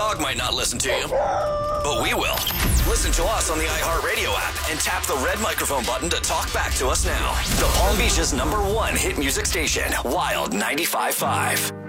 dog might not listen to you, but we will. Listen to us on the iHeartRadio app and tap the red microphone button to talk back to us now. The Palm Beach's #1 hit music station, Wild 95.5.